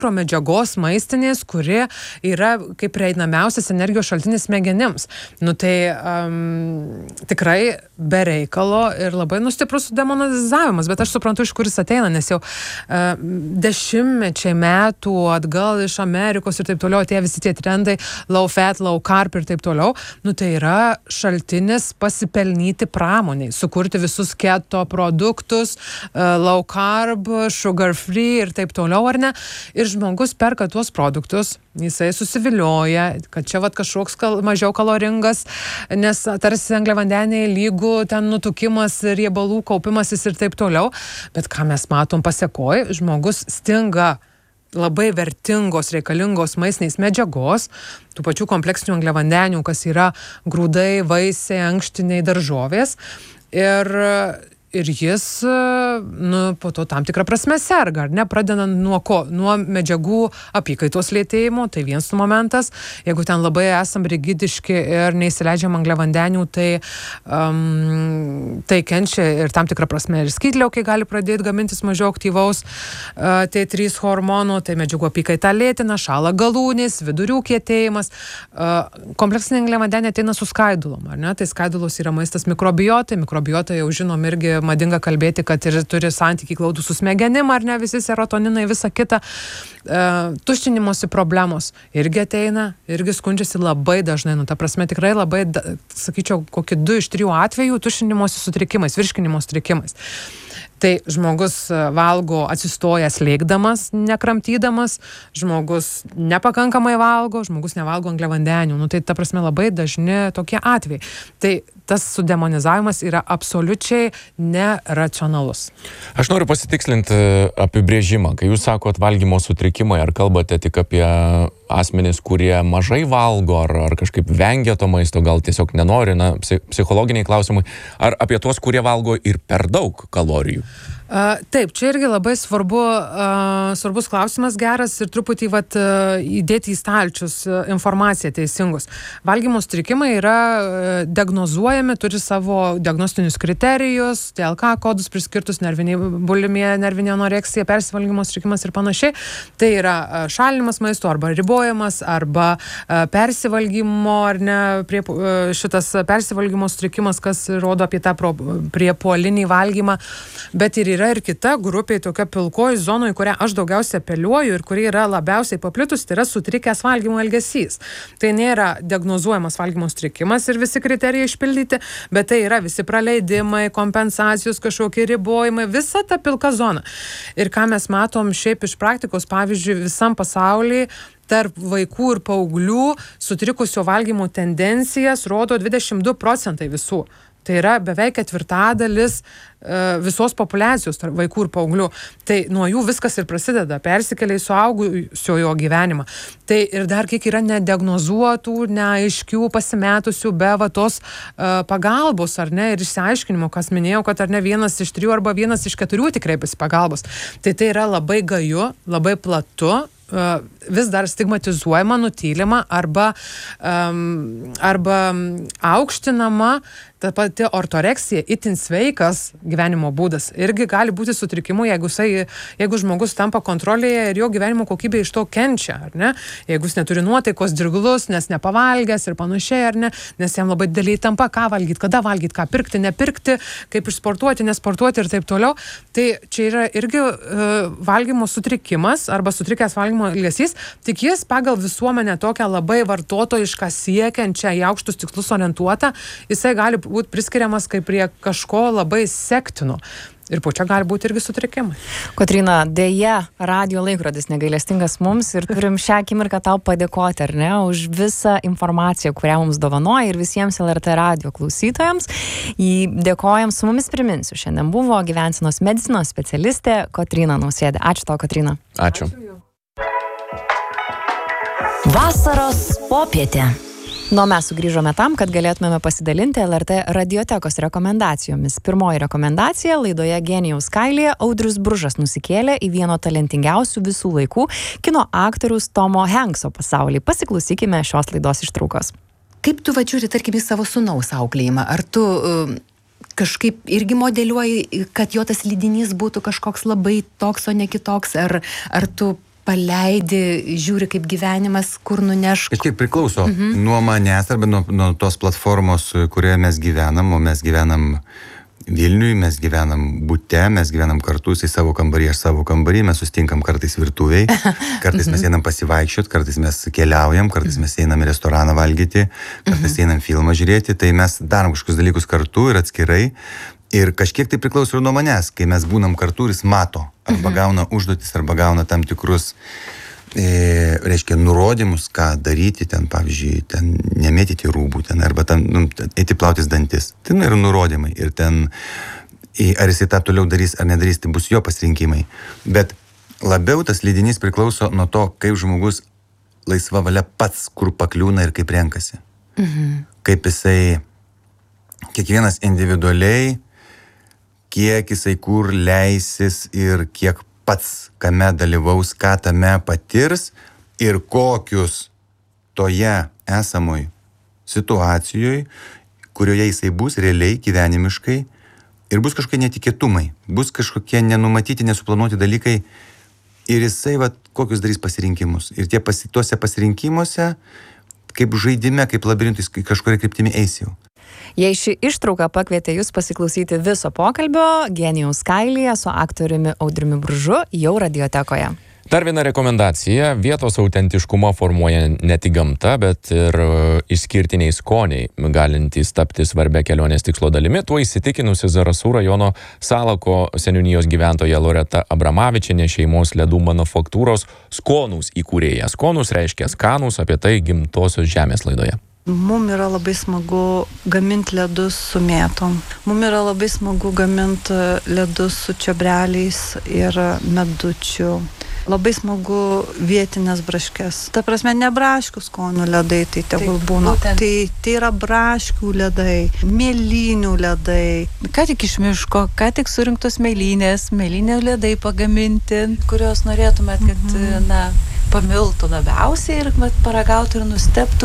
medžiagos maistinės, kuri yra kaip prieinamiausias energijos šaltinis smegenims. Nu tai tikrai be reikalo ir labai stiprus demonizavimas, bet aš suprantu, iš kur jis ateina, nes jau dešimtmečiai metų atgal iš Amerikos ir taip toliau atėjo visi tie trendai, low fat, low carb ir taip toliau. Nu tai yra šaltinis pasipelnyti pramoniai, sukurti visus keto produktus, low carb, sugar free ir taip toliau, ar ne? Ir žmogus perka tuos produktus, jisai susivilioja, kad čia kažkoks mažiau kaloringas, nes tarsi angliavandeniai lygų ten nutukimas, riebalų kaupimasis ir taip toliau. Bet ką mes matom pasekoj, žmogus stinga labai vertingos, reikalingos maistinės medžiagos, tų pačių kompleksinių angliavandenių, kas yra grūdai, vaisiai, ankštiniai, daržovės. Ir jis, po to tam tikrą prasme serga, ar ne, pradedant nuo ko? Nuo medžiagų apykaitos lėtėjimo, tai vienas momentas. Jeigu ten labai esam rigidiški ir neįsileidžiam angliavandenių, tai kenčia ir tam tikrą prasme ir skydliaukiai gali pradėti gamintis mažiau aktyvaus T3 hormonų, tai medžiagų apykaita lėtina, šąla galūnės, vidurių kietėjimas. Kompleksinė angliavandeniai ateina su skaidulom, ar ne? Tai skaidulos yra maistas mikrobiotai. Mikrobiota jau žinom irgi madinga kalbėti, kad ir turi santykį glaudų su smegenim, ar ne, visi serotoninai, visa kita. Tuštinimosi problemos irgi ateina, irgi skundžiasi labai dažnai, ta prasme tikrai labai, sakyčiau, kokį 2 iš 3 atvejų tuštinimosi sutrikimais, virškinimo sutrikimais. Tai žmogus valgo atsistojęs lėkdamas, nekramtydamas, žmogus nepakankamai valgo, žmogus nevalgo angliavandenių. Tai ta prasme labai dažni tokie atvejai. Tai tas sudemonizavimas yra absoliučiai neracionalus. Aš noriu pasitikslinti apibrėžimą. Kai jūs sakot valgymo sutrikimai, ar kalbate tik apie asmenys, kurie mažai valgo, ar kažkaip vengia to maisto, gal tiesiog nenori, psichologiniai klausimai, ar apie tuos, kurie valgo ir per daug kalorijų? Taip, čia irgi labai svarbus klausimas geras ir truputį įdėti į stalčius informaciją teisingus. Valgymo sutrikimai yra diagnozuojami, turi savo diagnostinius kriterijus, TLK kodus priskirtus, nervinė bulimija, nervinė anoreksija, persivalgymo sutrikimas ir panašiai. Tai yra šalinimas maisto arba ribojimas, arba persivalgymo, ar ne, šitas persivalgymo sutrikimas, kas rodo apie tą priepuolinį valgymą, bet ir yra ir kita grupė, tokia pilkoji zonoje, kurią aš daugiausiai apeliuoju ir kuri yra labiausiai paplitus, tai yra sutrikęs valgymo elgesys. Tai nėra diagnozuojamas valgymo sutrikimas ir visi kriterijai išpildyti, bet tai yra visi praleidimai, kompensacijos, kažkokie ribojimai, visa ta pilka zona. Ir ką mes matom šiaip iš praktikos, pavyzdžiui, visam pasaulyje, tarp vaikų ir paauglių sutrikusio valgymo tendencijas rodo 22% visų. Tai yra beveik 1/4 visos populiacijos vaikų ir paauglių. Tai nuo jų viskas ir prasideda, persikelia į suaugusiojo gyvenimą. Tai ir dar kiek yra nediagnozuotų, neaiškių, pasimetusių be tos pagalbos, ar ne, ir išsiaiškinimo, kas minėjau, kad ar ne 1 iš 3 arba 1 iš 4 tikrai bus pagalbos. Tai yra labai gaju, labai platu, vis dar stigmatizuojama, nutylima arba aukštinama. Ta pati ortoreksija, itin sveikas gyvenimo būdas, irgi gali būti sutrikimu, jeigu žmogus tampa kontrolėje ir jo gyvenimo kokybė iš to kenčia, ar ne? Jeigu jis neturi nuotaikos, dirglus, nes nepavalgęs ir panašiai, ar ne? Nes jam labai didelė įtampa, ką valgyti, kada valgyti, ką pirkti, nepirkti, kaip išsportuoti, nesportuoti ir taip toliau. Tai čia yra irgi valgymo sutrikimas arba sutrikęs valgymo elgesys, tik jis pagal visuomenę tokią labai vartotojišką siekiančią į aukštus tikslus orientuotą, jisai gali būti priskiriamas kaip prie kažko labai sektino. Ir po čia gali būti irgi sutrikimai. Kotryna, dėja, radijo laikrodis negailestingas mums ir turim šią akimirką tau padėkoti, ar ne, už visą informaciją, kurią mums dovanoja ir visiems LRT radijo klausytojams. Dėkojam, su mumis priminsiu. Šiandien buvo gyvensenos medicinos specialistė Kotryna Nausėdė. Ačiū tau, Kotryna. Ačiū. Vasaros popietė. Mes sugrįžome tam, kad galėtumėme pasidalinti LRT radiotekos rekomendacijomis. Pirmoji rekomendacija laidoje Genijaus kailyje Audrius Bružas nusikėlė į vieno talentingiausių visų laikų kino aktoriaus Tomo Hankso pasaulį. Pasiklausykime šios laidos ištraukos. Kaip tu žiūri, tarkim, į savo sūnaus auklėjimą? Ar tu kažkaip irgi modeliuoji, kad jo tas lydinys būtų kažkoks labai toks, o ne kitoks? Ar tu paleidi, žiūri kaip gyvenimas, kur nuneš. Kažkiek priklauso nuo manęs arba nuo tos platformos, kurioje mes gyvenam, o mes gyvenam Vilniui, mes gyvenam bute, mes gyvenam kartu, jisai savo kambarį, aš savo kambarį, mes sustinkam kartais virtuviai, kartais mes einam pasivaikščiot, kartais mes keliaujam, kartais mes einam į restoraną valgyti, kartais einam filmą žiūrėti, tai mes darom kažkokius dalykus kartu ir atskirai. Ir kažkiek tai priklauso ir nuo manęs, kai mes būnam kartu ir jis mato, arba gauna užduotis, arba gauna tam tikrus, reiškia, nurodymus, ką daryti, ten, pavyzdžiui, ten nemėtyti rūbų, ten, arba ten, eiti plautis dantis. Ten yra nurodymai ir ten, ar jisai tą toliau darys ar nedarys, tai bus jo pasirinkimai. Bet labiau tas leidinys priklauso nuo to, kaip žmogus laisva valia pats, kur pakliūna ir kaip renkasi. Kaip jisai, kiekvienas individualiai, kiek jisai kur leisis ir kiek pats kame dalyvaus, ką tame patirs ir kokius toje esamoj situacijoje, kurioje jisai bus realiai, gyvenimiškai ir bus kažkokie netikėtumai, bus kažkokie nenumatyti, nesuplanuoti dalykai ir jisai kokius darys pasirinkimus. Ir tuose pasirinkimuose, kaip žaidime, kaip labirintus, kažkuria kryptimi eis jau. Jei ši ištrauka pakvietė jūs pasiklausyti viso pokalbio, Genijaus kailyje su aktoriumi Audriumi Bružu jau radiotekoje. Dar viena rekomendacija. Vietos autentiškumą formuoja ne tik gamta, bet ir išskirtiniai skoniai, galintys tapti svarbia kelionės tikslo dalimi. Tuo įsitikinusi Zarasų rajono Salako seniūnijos gyventoja Loreta Abramavičienė, šeimos ledų manufaktūros Skonus įkūrėja. Skonus reiškia skanus, apie tai Gimtosios žemės laidoje. Mums yra labai smagu gaminti ledus su mėtom. Mums yra labai smagu gaminti ledus su čiobreliais ir medučiu. Labai smagu vietinės braškės. Ta prasme, ne braškių skonių ledai, tai tegul būna. Tai yra braškių ledai, mėlynių ledai. Ką tik iš miško, ką tik surinktos mėlynės ledai pagaminti, kurios norėtumėt, kad, pamiltų labiausiai ir paragautų ir nustebtų.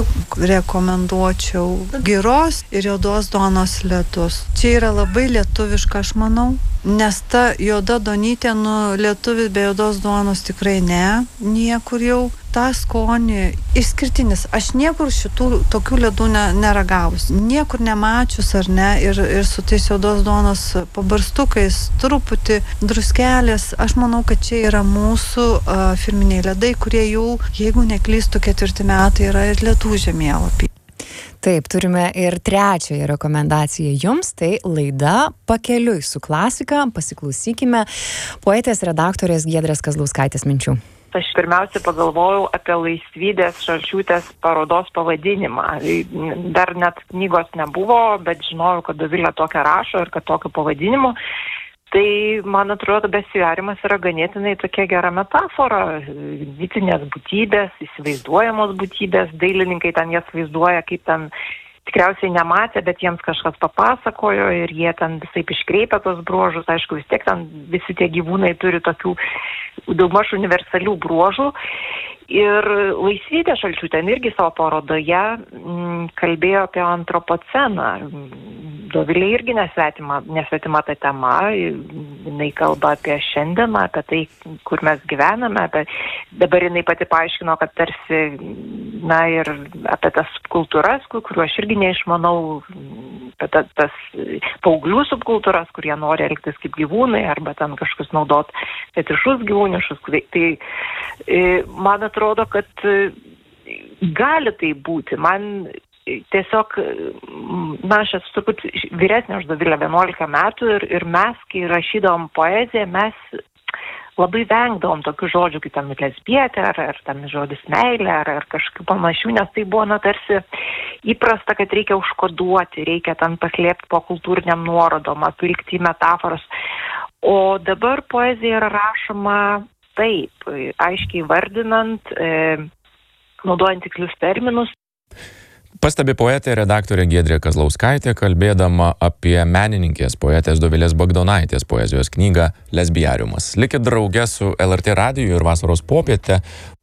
Rekomenduočiau giros ir juodos duonos ledus. Čia yra labai lietuviška, aš manau, nes ta juoda duonytė, lietuvis be juodos duonos tikrai ne, niekur jau. Ta skonį išskirtinis. Aš niekur tokių ledų neragavus, niekur nemačius ar ne, ir su tais juodos duonos pabarstukais, truputį druskelės. Aš manau, kad čia yra mūsų firminiai ledai, kurie jau, jeigu neklystu, 4 metai yra ir ledų žemėlapį. Taip, turime ir trečiąją rekomendaciją jums, tai laida Pakeliui su klasika. Pasiklausykime poetės redaktorės Giedrės Kazlauskaitės minčių. Aš pirmiausia pagalvojau apie Laisvydės Šalčiūtės parodos pavadinimą. Dar net knygos nebuvo, bet žinojau, kad Dovilė tokią rašo ir kad tokiu pavadinimu. Tai, man atrodo, besiverimas yra ganėtinai tokia gera metafora. Mitinės būtybės, įsivaizduojamos būtybės, dailininkai ten jas vaizduoja, kaip ten tikriausiai nematė, bet jiems kažkas papasakojo ir jie ten visaip iškreipia tos bruožus. Aišku, vis tiek ten visi tie gyvūnai turi tokių daugmaž universalių bruožų. Ir Laisvytė Šalčiūtė irgi savo parodoje kalbėjo apie antropoceną. Dovilė irgi nesvetima ta tema. Jinai kalba apie šiandieną, apie tai, kur mes gyvename. Dabar jinai pati paaiškino, kad tarsi, ir apie tas kultūras, kuriuo aš irgi neišmanau, apie tas paauglių subkultūras, kurie nori elgtis kaip gyvūnai, arba ten kažkas naudot fetišus gyvūnišus. Tai man atrodo, kad gali tai būti. Man tiesiog, aš esu truputį vyresnė už Dovilę 11 metų ir mes, kai rašydavom poeziją, mes labai vengdavom tokių žodžių, kaip ten lesbietė, ar ten žodis meilė, ar kažkokių panašių, nes tai buvo tarsi įprasta, kad reikia užkoduoti, reikia ten paslėpti po kultūriniam nuorodom, apvilkti į metaforas. O dabar poezija yra rašoma taip, aiškiai vardinant, naudojant tikslius terminus. Pastebi poetė redaktorė Giedrė Kazlauskaitė, kalbėdama apie menininkės poetės Dovilės Bagdonaitės poezijos knygą Lesbiariumas. Likit drauge su LRT radiju ir Vasaros popiete.